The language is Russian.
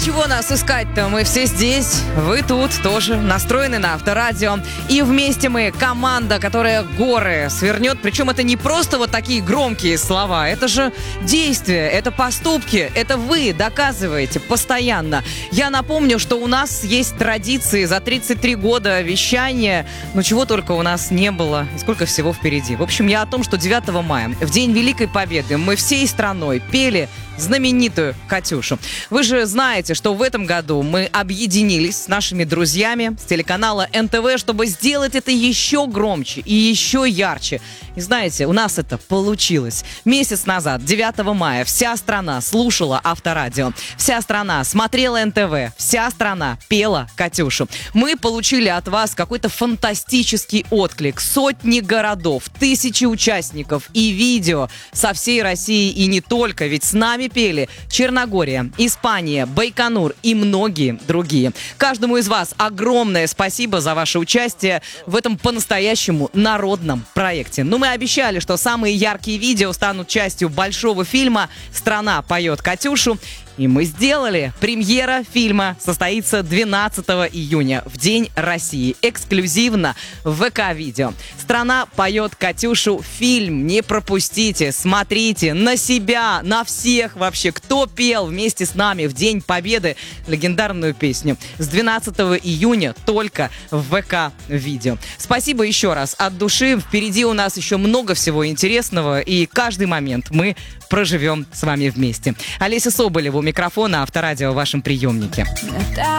чего нас искать-то? Мы все здесь, вы тут тоже, настроены на Авторадио. И вместе мы команда, которая горы свернет. Причем это не просто вот такие громкие слова. Это же действия, это поступки. Это вы доказываете постоянно. Я напомню, что у нас есть традиции за 33 года вещания. Но чего только у нас не было. И сколько всего впереди. В общем, я о том, что 9 мая, в День Великой Победы, мы всей страной пели знаменитую «Катюшу». Вы же знаете, что в этом году мы объединились с нашими друзьями с телеканала НТВ, чтобы сделать это еще громче и еще ярче. И знаете, у нас это получилось. Месяц назад, 9 мая, вся страна слушала Авторадио. Вся страна смотрела НТВ. Вся страна пела «Катюшу». Мы получили от вас какой-то фантастический отклик. Сотни городов, тысячи участников и видео со всей России и не только. Ведь с нами пели Черногория, Испания, Байконур и многие другие. Каждому из вас огромное спасибо за ваше участие в этом по-настоящему народном проекте. Но мы обещали, что самые яркие видео станут частью большого фильма «Страна поет Катюшу». И мы сделали. Премьера фильма состоится 12 июня, в День России. Эксклюзивно в ВК-видео. «Страна поет Катюшу» фильм. Не пропустите, смотрите на себя, на всех вообще, кто пел вместе с нами в День Победы легендарную песню. С 12 июня только в ВК-видео. Спасибо еще раз от души. Впереди у нас еще много всего интересного, и каждый момент мы проживем с вами вместе. Олеся Соболева у микрофона, Авторадио в вашем приемнике.